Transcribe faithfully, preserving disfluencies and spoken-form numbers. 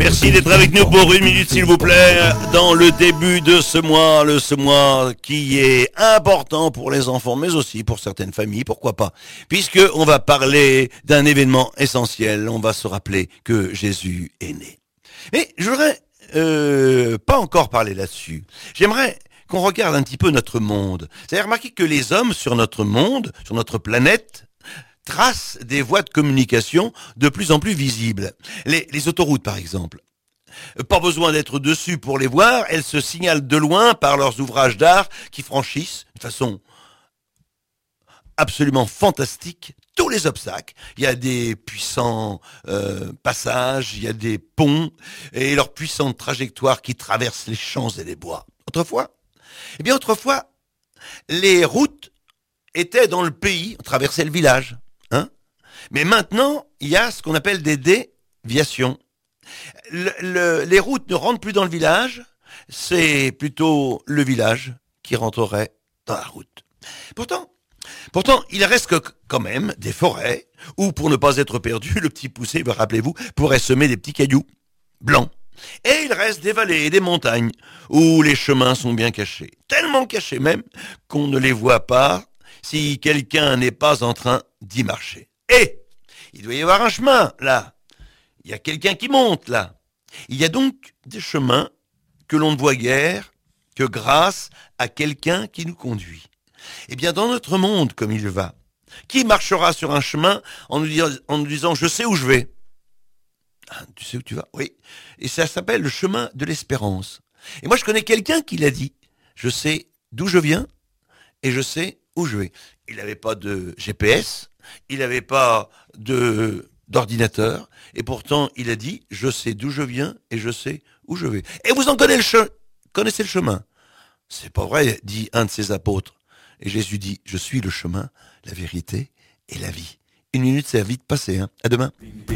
Merci d'être avec nous pour une minute s'il vous plaît, dans le début de ce mois, le ce mois qui est important pour les enfants, mais aussi pour certaines familles, pourquoi pas, puisque on va parler d'un événement essentiel, on va se rappeler que Jésus est né. Mais je voudrais euh, pas encore parler là-dessus, j'aimerais qu'on regarde un petit peu notre monde. Vous avez remarqué que les hommes sur notre monde, sur notre planète, tracent des voies de communication de plus en plus visibles. Les, les autoroutes, par exemple. Pas besoin d'être dessus pour les voir, elles se signalent de loin par leurs ouvrages d'art qui franchissent, de façon absolument fantastique, tous les obstacles. Il y a des puissants euh, passages, il y a des ponts, et leurs puissantes trajectoires qui traversent les champs et les bois. Autrefois, eh bien autrefois, les routes étaient dans le pays, on traversait le village. Hein? Mais maintenant, il y a ce qu'on appelle des déviations. Le, le, les routes ne rentrent plus dans le village, c'est plutôt le village qui rentrerait dans la route. Pourtant, pourtant, il reste que, quand même des forêts où, pour ne pas être perdu, le petit poussé, rappelez-vous, pourrait semer des petits cailloux blancs. Et il reste des vallées et des montagnes où les chemins sont bien cachés. Tellement cachés même qu'on ne les voit pas si quelqu'un n'est pas en train d'y marcher. Et il doit y avoir un chemin, là. Il y a quelqu'un qui monte, là. Il y a donc des chemins que l'on ne voit guère que grâce à quelqu'un qui nous conduit. Eh bien, dans notre monde, comme il va, qui marchera sur un chemin en nous, dis- en nous disant « je sais où je vais ». Ah, tu sais où tu vas? Oui. Et ça s'appelle le chemin de l'espérance. Et moi, je connais quelqu'un qui l'a dit. Je sais d'où je viens et je sais où je vais. Il n'avait pas de G P S, il n'avait pas de d'ordinateur, et pourtant il a dit, je sais d'où je viens et je sais où je vais. Et vous en connaissez le, che- connaissez le chemin. C'est pas vrai, dit un de ses apôtres. Et Jésus dit, je suis le chemin, la vérité et la vie. Une minute, c'est vite passé, hein. À demain.